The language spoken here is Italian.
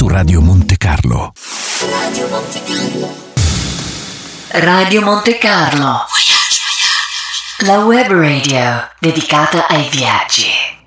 Radio Monte Carlo. Radio Monte Carlo. La web radio dedicata ai viaggi.